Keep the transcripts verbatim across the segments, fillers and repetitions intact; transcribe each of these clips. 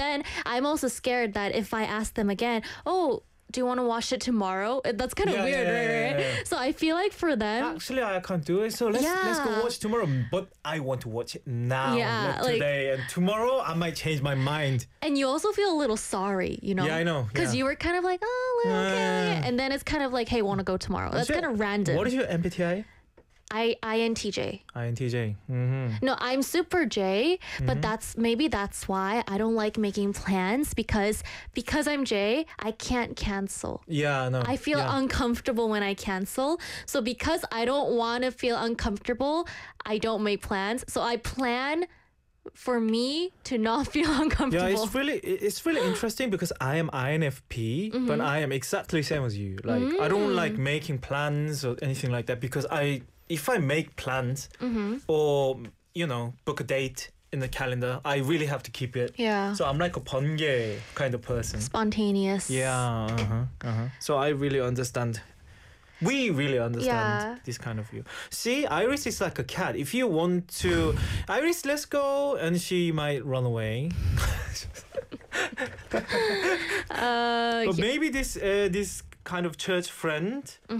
then I'm also scared that if I ask them again, oh, do you want to watch it tomorrow? That's kind of Yeah, weird, yeah, right, yeah, right? yeah, yeah. So I feel like for them, Actually, I can't do it. So let's let's go Yeah. watch tomorrow. But I want to watch it now, Yeah, like like- today, and tomorrow I might change my mind. and you also feel a little sorry, you know? Yeah, I know, Because yeah. you were kind of like, oh, well, okay, Yeah. okay. And then it's kind of like, hey, want to go tomorrow? That's What's kind your- of random. What is your M B T I? I I N T J. I N T J. Mm-hmm. No, I'm super J, but that's maybe that's why I don't like making plans because because I'm J, I can't cancel. Yeah, no. I feel yeah. uncomfortable when I cancel. So because I don't want to feel uncomfortable, I don't make plans. So I plan for me to not feel uncomfortable. Yeah, it's really it's really interesting because I am I N F P, Mm-hmm. but I am exactly same as you. Like I Mm. don't like making plans or anything like that because I if I make plans Mm-hmm. or you know book a date in the calendar, I really have to keep it. Yeah. So I'm like a 번개 kind of person. Spontaneous. Yeah. Uh-huh, uh-huh. So I really understand. We really understand Yeah. this kind of view. See, Iris is like a cat. If you want to, Iris, let's go, and she might run away. Uh, But yeah. maybe this uh, this kind of church friend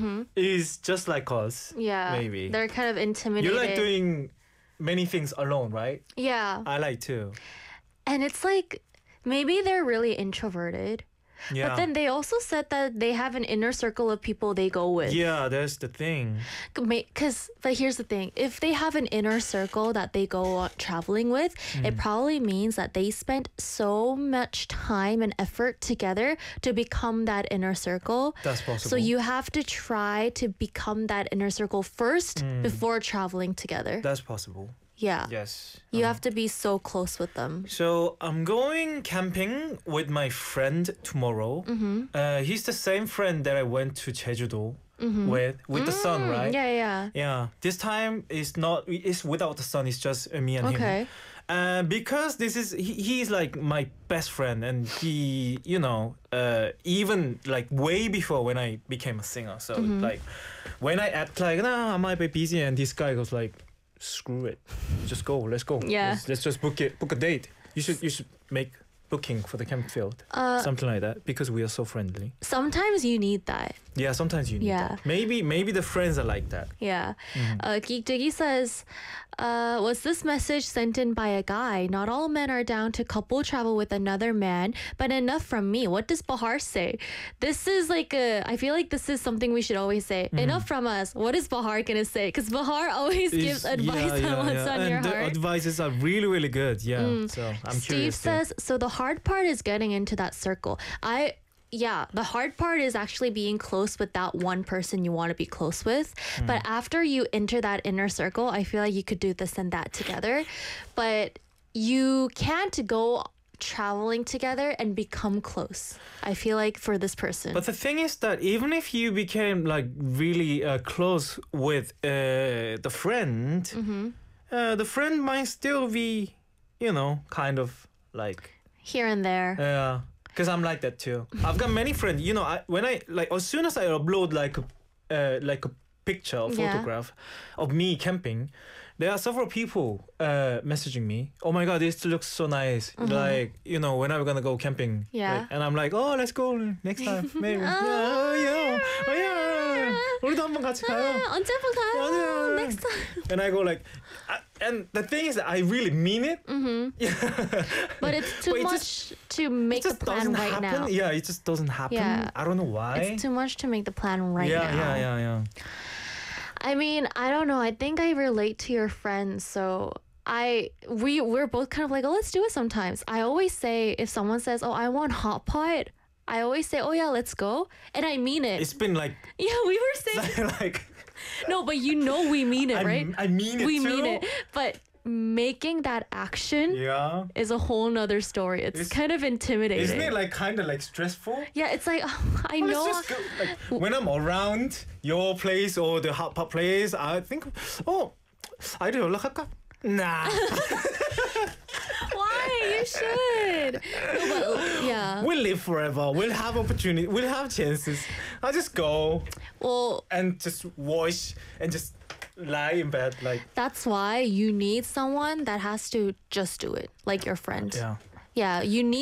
is just like us. yeah. Maybe. They're kind of intimidated. You like doing many things alone, right? Yeah. I like too. And it's like maybe they're really introverted. Yeah. But then they also said that they have an inner circle of people they go with. yeah, that's the thing. Because, but here's the thing: if they have an inner circle that they go on traveling with, Mm. it probably means that they spent so much time and effort together to become that inner circle. That's possible. So you have to try to become that inner circle first Mm. before traveling together. That's possible. yeah. Yes. You Um, have to be so close with them. So I'm going camping with my friend tomorrow. Mm-hmm. Uh, he's the same friend that I went to Jeju-do with, with the sun, Mm, right? Yeah, yeah. Yeah. This time is not. It's without the sun. It's just uh, me and him. Okay. Uh, because this is he, he's like my best friend, and he, you know, uh, even like way before when I became a singer. So Mm-hmm. like, when I act like, nah, I might be busy, and this guy goes like, screw it, just go, let's go. Yeah. Let's, let's just book it, book a date. You should you should make booking for the camp field, Uh, something like that, because we are so friendly. sometimes you need that. Yeah, sometimes you need Yeah. that. Maybe maybe the friends are like that. Yeah. Mm-hmm. Uh, Geek Diggy says, uh, was this message sent in by a guy? Not all men are down to couple travel with another man, but enough from me. What does Bahar say? This is like a, I feel like this is something we should always say. Mm-hmm. Enough from us. What is Bahar going to say? Because Bahar always gives Is- advice yeah, on yeah, what's yeah. on and your the heart. advices are really really good. Yeah. Mm. So I'm Steve curious. too. says, so the hard part is getting into that circle. I yeah, the hard part is actually being close with that one person you want to be close with. Hmm. But after you enter that inner circle, I feel like you could do this and that together. But you can't go traveling together and become close. I feel like for this person. But the thing is that even if you became like really uh, close with uh, the friend, Mm-hmm. uh, the friend might still be, you know, kind of like, Here and there. yeah. Because I'm like that too. I've got many friends. You know, I, when I like as soon as I upload like a uh, like a picture or Yeah. photograph of me camping, there are several people uh, messaging me. Oh my god, this looks so nice. Like, you know, when are we gonna go camping? Mm-hmm. Yeah. Like, and I'm like, oh, let's go next time. Maybe. yeah, oh yeah, oh yeah. 우리도 한번 같이 가요. 아, 언제 한번 가요? 맞아요. Next time. And I go like, I, and the thing is that I really mean it. Mm-hmm. But it's too But it much just- to make it the just plan doesn't right happen. now. Yeah, it just doesn't happen. Yeah. I don't know why. It's too much to make the plan right yeah, now. yeah, yeah, yeah. I mean, I don't know. I think I relate to your friends, so I we we're both kind of like, oh, let's do it sometimes. I always say if someone says, oh, I want hot pot, I always say, oh yeah, let's go, and I mean it. It's been like, yeah, we were saying like no, but you know we mean it, I, right? I mean it we too. mean it, but making that action Yeah. is a whole nother story. It's, It's- kind of intimidating. Isn't it like kind of like stressful? Yeah, it's like oh, I Well, know. let's just go. Like, when I'm around your place or the hot pot place, I think, oh, 아이들 연락할까? Nah. Why? You should. No, but, yeah. We'll live forever. We'll have opportunity. We'll have chances. I'll just go Well, and just wash and just lie in bed like. that's why you need someone that has to just do it, like your friend. Yeah. Yeah, you need